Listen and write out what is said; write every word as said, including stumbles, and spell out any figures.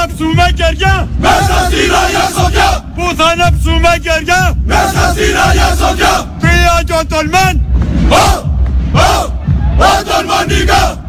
ανάψουμε κεριά μέσα στην Αγία Σοφιά. Πού θα ανάψουμε κεριά μέσα στην Αγία Σοφιά. Ποια και ο Τολμάν Ο, ο, ο Τολμανίκα.